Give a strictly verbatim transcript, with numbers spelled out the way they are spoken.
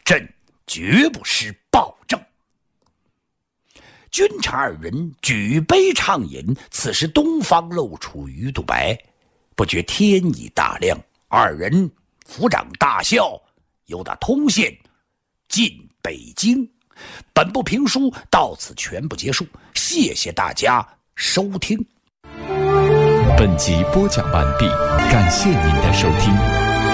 朕绝不失暴政。君臣二人举杯畅饮，此时东方露出鱼肚白，不觉天已大亮，二人抚掌大笑，由打通县进北京。本部评书到此全部结束，谢谢大家收听。 本集播讲完毕，感谢您的收听。